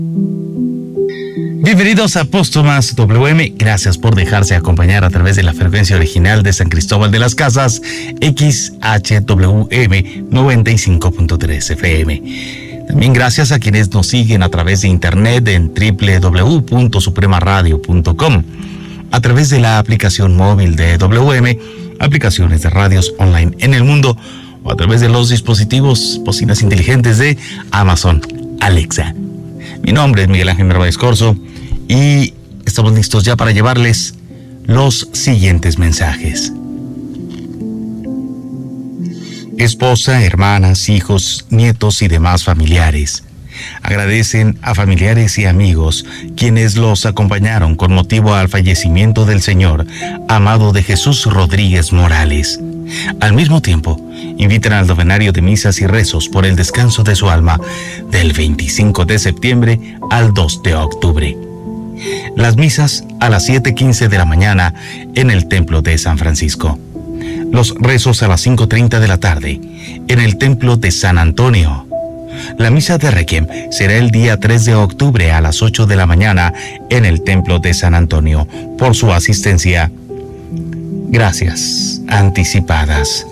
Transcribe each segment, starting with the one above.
Bienvenidos a Póstumas WM, gracias por dejarse acompañar a través de la frecuencia original de San Cristóbal de las Casas, XHWM 95.3 FM. También gracias a quienes nos siguen a través de internet en www.supremaradio.com, a través de la aplicación móvil de WM, aplicaciones de radios online en el mundo, o a través de los dispositivos, bocinas inteligentes de Amazon Alexa. Mi nombre es Miguel Ángel Narváez Corzo y estamos listos ya para llevarles los siguientes mensajes. Esposa, hermanas, hijos, nietos y demás familiares agradecen a familiares y amigos quienes los acompañaron con motivo al fallecimiento del señor Amado de Jesús Rodríguez Morales. Al mismo tiempo, invitan al novenario de misas y rezos por el descanso de su alma del 25 de septiembre al 2 de octubre. Las misas a las 7:15 de la mañana en el Templo de San Francisco. Los rezos a las 5:30 de la tarde en el Templo de San Antonio. La misa de Requiem será el día 3 de octubre a las 8 de la mañana en el Templo de San Antonio. Por su asistencia, gracias anticipadas.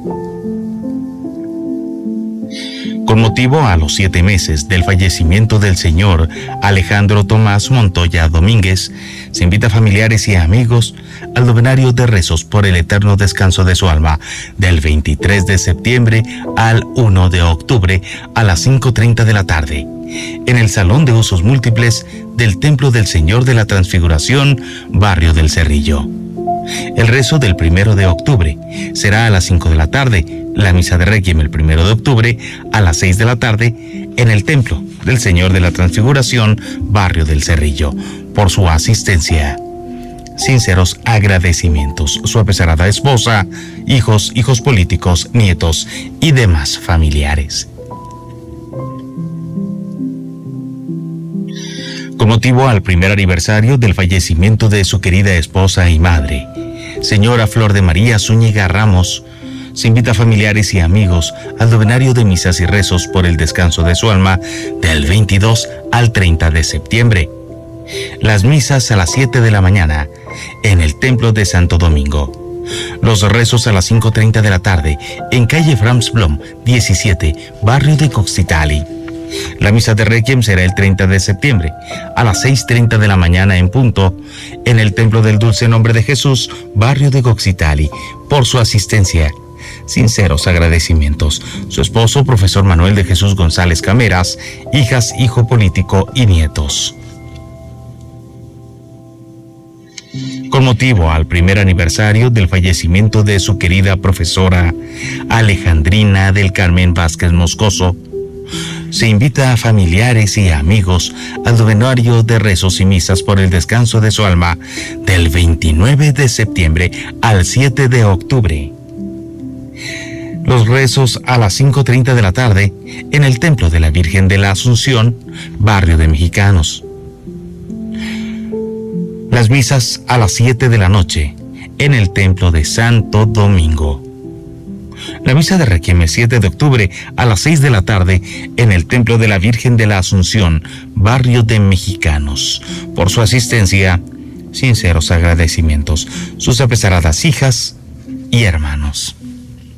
Con motivo a los 7 meses del fallecimiento del señor Alejandro Tomás Montoya Domínguez, se invita a familiares y amigos al novenario de rezos por el eterno descanso de su alma del 23 de septiembre al 1 de octubre a las 5:30 de la tarde en el Salón de Usos Múltiples del Templo del Señor de la Transfiguración, Barrio del Cerrillo. El rezo del 1 de octubre será a las 5 de la tarde, la misa de Requiem el 1 de octubre a las 6 de la tarde en el Templo del Señor de la Transfiguración, Barrio del Cerrillo. Por su asistencia, sinceros agradecimientos. Su apesarada esposa, hijos políticos, nietos y demás familiares. Con motivo al primer aniversario del fallecimiento de su querida esposa y madre, señora Flor de María Zúñiga Ramos, se invita a familiares y amigos al novenario de misas y rezos por el descanso de su alma del 22 al 30 de septiembre. Las misas a las 7 de la mañana en el Templo de Santo Domingo. Los rezos a las 5:30 de la tarde en calle Franz Blom 17, Barrio de Coxitali. La misa de Requiem será el 30 de septiembre a las 6:30 de la mañana en punto en el Templo del Dulce Nombre de Jesús, Barrio de Coxitali. Por su asistencia, sinceros agradecimientos. Su esposo, profesor Manuel de Jesús González Cameras, hijas, hijo político y nietos. Con motivo al primer aniversario del fallecimiento de su querida profesora Alejandrina del Carmen Vázquez Moscoso, se invita a familiares y amigos al novenario de rezos y misas por el descanso de su alma del 29 de septiembre al 7 de octubre. Los rezos a las 5:30 de la tarde en el Templo de la Virgen de la Asunción, Barrio de Mexicanos. Las misas a las 7 de la noche en el Templo de Santo Domingo. La misa de Requiem el 7 de octubre a las 6 de la tarde en el Templo de la Virgen de la Asunción, Barrio de Mexicanos. Por su asistencia, sinceros agradecimientos. Sus apesaradas hijas y hermanos.